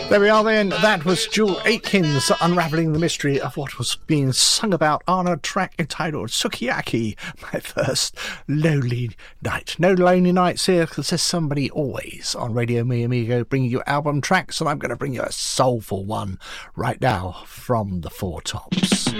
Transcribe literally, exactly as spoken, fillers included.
There we are then. That was Jewel Aikins unravelling the mystery of what was being sung about on a track entitled Sukiyaki, My First Lonely Night. No lonely nights here, because there's somebody always on Radio Mi Amigo bringing you album tracks, and I'm going to bring you a soulful one right now from the Four Tops.